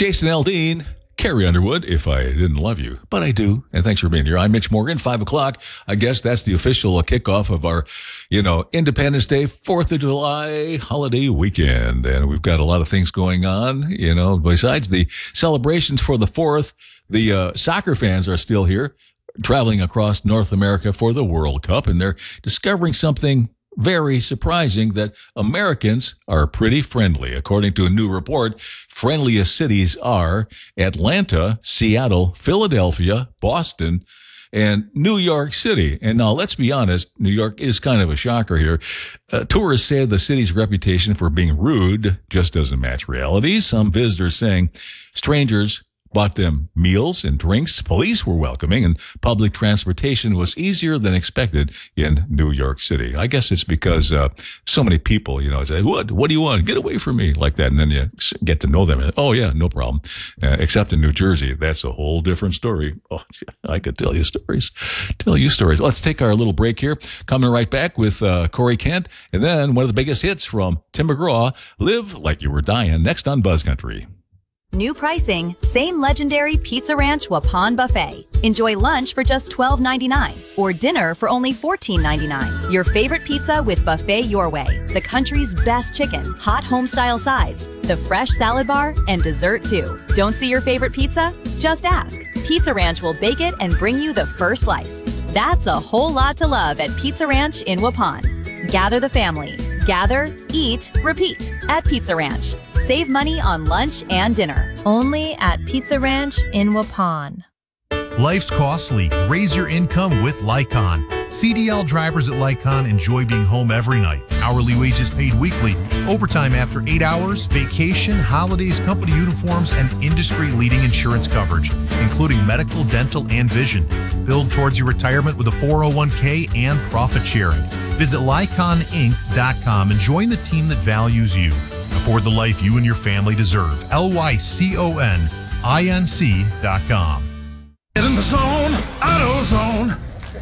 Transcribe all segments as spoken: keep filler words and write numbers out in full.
Jason Aldean, Carrie Underwood, if I didn't love you, but I do. And thanks for being here. I'm Mitch Morgan, five o'clock. I guess that's the official kickoff of our, you know, Independence Day, fourth of July holiday weekend. And we've got a lot of things going on, you know, besides the celebrations for the fourth. The uh, soccer fans are still here, traveling across North America for the World Cup, and they're discovering something very surprising, that Americans are pretty friendly. According to a new report, friendliest cities are Atlanta, Seattle, Philadelphia, Boston, and New York City. And now, let's be honest, New York is kind of a shocker here. Uh, tourists say the city's reputation for being rude just doesn't match reality. Some visitors saying strangers bought them meals and drinks. Police were welcoming, and public transportation was easier than expected in New York City. I guess it's because uh, so many people, you know, say, what, what do you want? Get away from me, like that. And then you get to know them. And, oh, yeah, no problem. Uh, except in New Jersey, that's a whole different story. Oh, I could tell you stories, tell you stories. Let's take our little break here. Coming right back with uh, Corey Kent. And then one of the biggest hits from Tim McGraw, Live Like You Were Dying, next on Buzz Country. New pricing, same legendary Pizza Ranch Waupun buffet. Enjoy lunch for just twelve ninety-nine or dinner for only fourteen ninety-nine. Your favorite pizza with Buffet Your Way. The country's best chicken, hot home-style sides, the fresh salad bar, and dessert too. Don't see your favorite pizza? Just ask. Pizza Ranch will bake it and bring you the first slice. That's a whole lot to love at Pizza Ranch in Waupun. Gather the family. Gather, eat, repeat at Pizza Ranch. Save money on lunch and dinner. Only at Pizza Ranch in Waupun. Life's costly. Raise your income with Lycon. C D L drivers at Lycon enjoy being home every night. Hourly wages paid weekly, overtime after eight hours, vacation, holidays, company uniforms, and industry-leading insurance coverage, including medical, dental, and vision. Build towards your retirement with a four oh one k and profit sharing. Visit Lycon Inc dot com and join the team that values you. Afford the life you and your family deserve. L Y C O N I N C dot com. Get in the zone, AutoZone.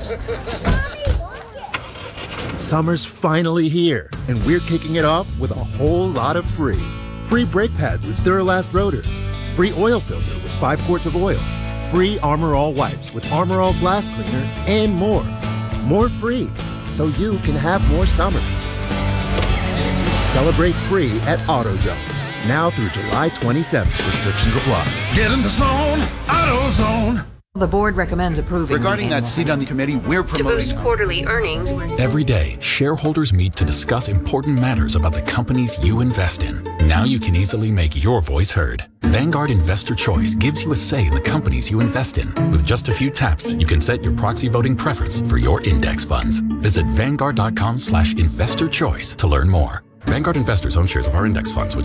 Summer's finally here, and we're kicking it off with a whole lot of free. Free brake pads with Duralast rotors. Free oil filter with five quarts of oil. Free Armor All wipes with Armor All glass cleaner, and more. More free, so you can have more summer. Celebrate free at AutoZone. Now through July twenty-seventh. Restrictions apply. Get in the zone, AutoZone. The board recommends approving. Regarding that seat on the committee, we're promoting to boost quarterly earnings. Every day, shareholders meet to discuss important matters about the companies you invest in. Now you can easily make your voice heard. Vanguard Investor Choice gives you a say in the companies you invest in. With just a few taps, you can set your proxy voting preference for your index funds. Visit vanguard dot com slash investor choice to learn more. Vanguard investors own shares of our index funds, which